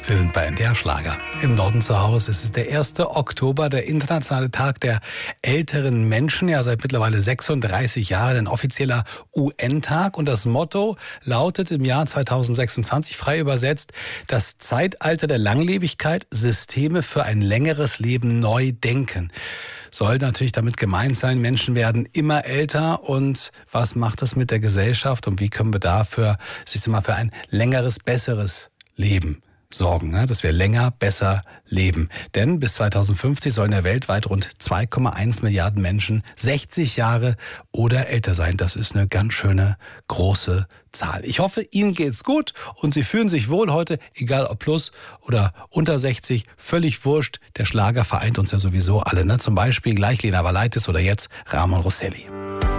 Sie sind bei NDR Schlager. Im Norden zu Hause. Es ist der 1. Oktober, der internationale Tag der älteren Menschen. Ja, seit mittlerweile 36 Jahren ein offizieller UN-Tag. Und das Motto lautet im Jahr 2026 frei übersetzt: Das Zeitalter der Langlebigkeit, Systeme für ein längeres Leben neu denken. Soll natürlich damit gemeint sein, Menschen werden immer älter. Und was macht das mit der Gesellschaft? Und wie können wir dafür, für ein längeres, besseres Leben sorgen, dass wir länger, besser leben. Denn bis 2050 sollen ja weltweit rund 2,1 Milliarden Menschen 60 Jahre oder älter sein. Das ist eine ganz schöne große Zahl. Ich hoffe, Ihnen geht's gut und Sie fühlen sich wohl heute, egal ob plus oder unter 60, völlig wurscht. Der Schlager vereint uns ja sowieso alle, ne? Zum Beispiel gleich Lena Valaitis oder jetzt Ramon Rosselli.